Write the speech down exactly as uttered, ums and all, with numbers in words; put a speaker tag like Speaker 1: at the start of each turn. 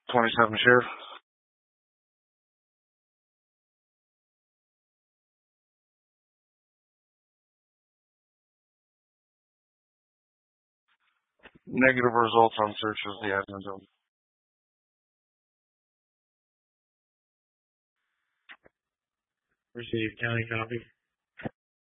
Speaker 1: twenty-seven Sheriff. Negative results on search of the admin zone.
Speaker 2: Received. County copy.